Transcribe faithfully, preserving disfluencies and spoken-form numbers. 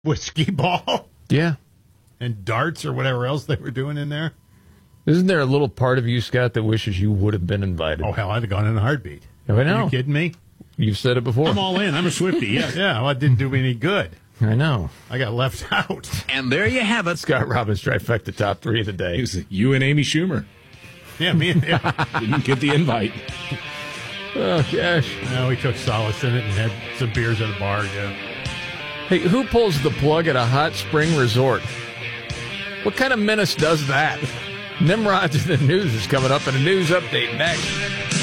whiskey ball Yeah. and darts or whatever else they were doing in there. Isn't there a little part of you, Scott, that wishes you would have been invited? Oh, hell, I'd have gone in a heartbeat. I know. Are you kidding me? You've said it before. I'm all in. I'm a Swiftie, yeah. Yeah, well, it didn't do me any good. I know. I got left out. And there you have it. Scott Robbins trifecta top three of the day. It was you and Amy Schumer. Yeah, me and him. Didn't get the invite. Oh, gosh. No, we took solace in it and had some beers at a bar, yeah. Hey, who pulls the plug at a hot spring resort? What kind of menace does that? Nimrod's in the news is coming up in a news update next.